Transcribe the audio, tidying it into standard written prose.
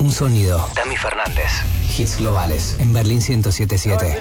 Un sonido. Tami Fernández. Hits globales en Berlín 107.7.